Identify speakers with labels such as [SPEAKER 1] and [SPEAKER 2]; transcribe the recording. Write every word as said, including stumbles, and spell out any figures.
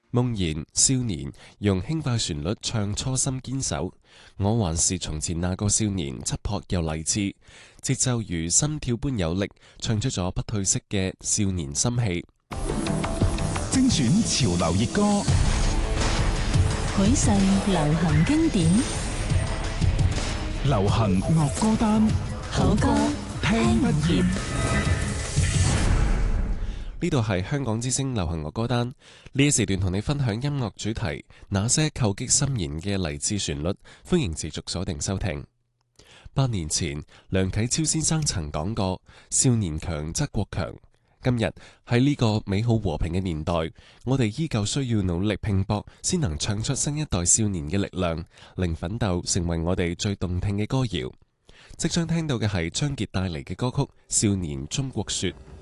[SPEAKER 1] 夢然少年用輕快旋律唱初心堅守，我還是從前那個少年，質樸又勵志，節奏如心跳般有力，唱出咗不褪色嘅少年心氣。
[SPEAKER 2] 精選潮流熱歌，
[SPEAKER 3] 許世流行經典，
[SPEAKER 2] 流行樂歌單，
[SPEAKER 3] 好歌聽不厭。
[SPEAKER 1] 呢度係香港之聲流行樂歌單，呢一時段同你分享音樂主題，那些叩擊心弦嘅勵志旋律，歡迎持續鎖定收聽。八年前，梁啟超先生曾講過：少年強則國強。今日喺呢個美好和平嘅年代，我哋依舊需要努力拼搏，先能唱出新一代少年嘅力量，令奮鬥成為我哋最動聽嘅歌謠。即將聽到嘅係張傑帶嚟嘅歌曲《少年中國說》。